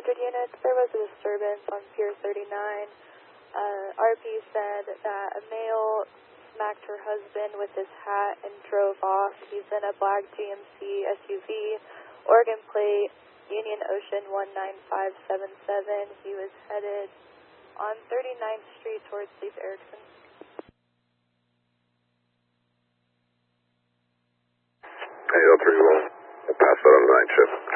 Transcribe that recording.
100 units. There was a disturbance on Pier 39. RP said that a male smacked her husband with his hat and drove off. He's in a black GMC SUV, Oregon plate, Union Ocean 19577. He was headed on 39th Street towards Leif Erikson. Hey, 03, we'll pass that on the night shift.